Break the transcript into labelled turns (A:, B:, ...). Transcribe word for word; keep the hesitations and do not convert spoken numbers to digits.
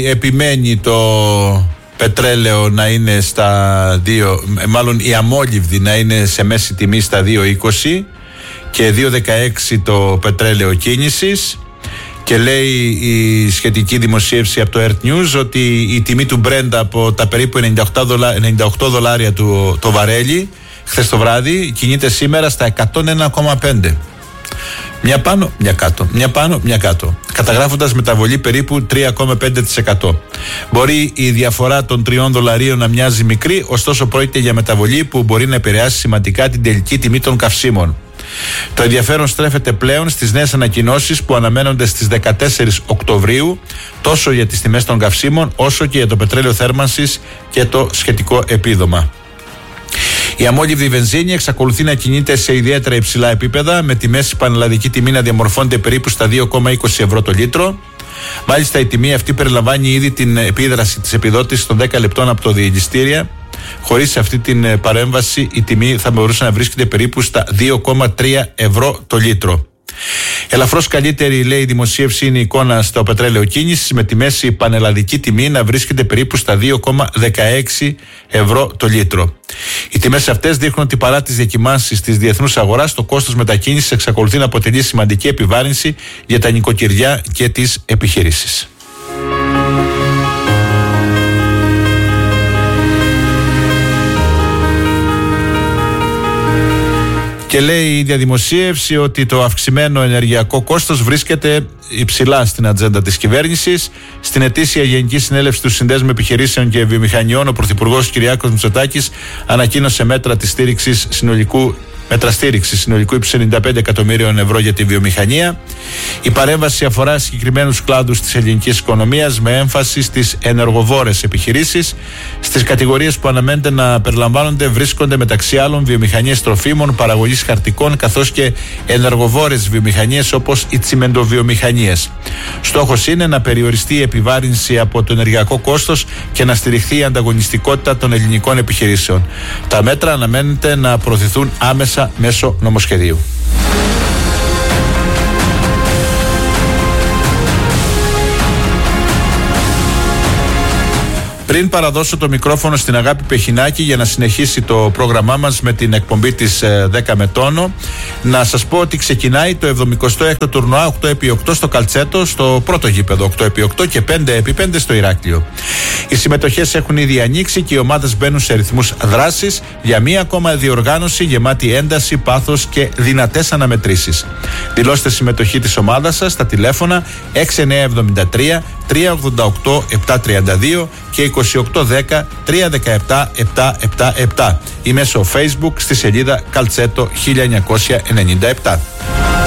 A: Επιμένει το πετρέλαιο να είναι στα δύο, μάλλον η αμόλυβδη να είναι σε μέση τιμή στα δύο είκοσι και δύο δεκαέξι το πετρέλαιο κίνησης. Και λέει η σχετική δημοσίευση από το Earth News ότι η τιμή του Brent από τα περίπου ενενήντα οκτώ δολάρια του, το βαρέλι χθες το βράδυ κινείται σήμερα στα εκατόν ένα κόμμα πέντε. Μια πάνω, μια κάτω, μια πάνω, μια κάτω, καταγράφοντας μεταβολή περίπου τρία κόμμα πέντε τοις εκατό. Μπορεί η διαφορά των τριών δολαρίων να μοιάζει μικρή, ωστόσο πρόκειται για μεταβολή που μπορεί να επηρεάσει σημαντικά την τελική τιμή των καυσίμων. Το ενδιαφέρον στρέφεται πλέον στις νέες ανακοινώσεις που αναμένονται στις δεκατέσσερις Οκτωβρίου, τόσο για τις τιμές των καυσίμων όσο και για το πετρέλαιο θέρμανσης και το σχετικό επίδομα. Η αμόλυβδη βενζίνη εξακολουθεί να κινείται σε ιδιαίτερα υψηλά επίπεδα, με τη μέση πανελλαδική τιμή να διαμορφώνεται περίπου στα δύο κόμμα είκοσι ευρώ το λίτρο. Μάλιστα, η τιμή αυτή περιλαμβάνει ήδη την επίδραση της επιδότησης των δέκα λεπτών από το διελιστήρια. Χωρίς αυτή την παρέμβαση, η τιμή θα μπορούσε να βρίσκεται περίπου στα δύο κόμμα τρία ευρώ το λίτρο. Ελαφρώς καλύτερη, λέει η δημοσίευση, είναι η εικόνα στο πετρέλαιο κίνησης, με τη μέση πανελλαδική τιμή να βρίσκεται περίπου στα δύο κόμμα δεκαέξι ευρώ το λίτρο. Οι τιμές αυτές δείχνουν ότι παρά τις διακυμάνσεις της διεθνούς αγοράς, το κόστος μετακίνησης εξακολουθεί να αποτελεί σημαντική επιβάρυνση για τα νοικοκυριά και τις επιχειρήσεις. Και λέει η ίδια δημοσίευση ότι το αυξημένο ενεργειακό κόστος βρίσκεται υψηλά στην ατζέντα της κυβέρνησης. Στην ετήσια Γενική Συνέλευση του Συνδέσμου Επιχειρήσεων και Βιομηχανιών, ο Πρωθυπουργός Κυριάκος Μητσοτάκης ανακοίνωσε μέτρα της στήριξης συνολικού μέτρα στήριξη συνολικού ύψους ενενήντα πέντε εκατομμύριων ευρώ για τη βιομηχανία. Η παρέμβαση αφορά συγκεκριμένους κλάδους της ελληνικής οικονομίας, με έμφαση στις ενεργοβόρες επιχειρήσεις. Στις κατηγορίες που αναμένεται να περιλαμβάνονται βρίσκονται μεταξύ άλλων βιομηχανίες τροφίμων, παραγωγής χαρτικών, καθώς και ενεργοβόρες βιομηχανίες όπως οι τσιμεντοβιομηχανίες. Στόχος είναι να περιοριστεί η επιβάρυνση από το ενεργειακό κόστος και να στηριχθεί η ανταγωνιστικότητα των ελληνικών επιχειρήσεων. Τα μέτρα αναμένεται να προωθηθούν άμεσα μέσω νομοσχεδίου. Πριν παραδώσω το μικρόφωνο στην Αγάπη Πεχινάκη για να συνεχίσει το πρόγραμμά μας με την εκπομπή της δέκα με τόνο, να σας πω ότι ξεκινάει το εβδομηκοστό έκτο τουρνουά οκτώ επί οκτώ στο Καλτσέτο, στο πρώτο γήπεδο οκτώ επί οκτώ και πέντε επί πέντε στο Ηράκλειο. Οι συμμετοχές έχουν ήδη ανοίξει και οι ομάδες μπαίνουν σε ρυθμούς δράσης για μία ακόμα διοργάνωση γεμάτη ένταση, πάθος και δυνατές αναμετρήσεις. Δηλώστε συμμετοχή της ομάδας σας στα τηλέφωνα έξι εννιά εβδομήντα τρία τρία ογδόντα οκτώ επτακόσια τριάντα δύο και είκοσι οκτώ δέκα τρία δεκαεπτά επτακόσια εβδομήντα επτά ή μέσω Facebook στη σελίδα Καλτσέτο χίλια εννιακόσια ενενήντα επτά.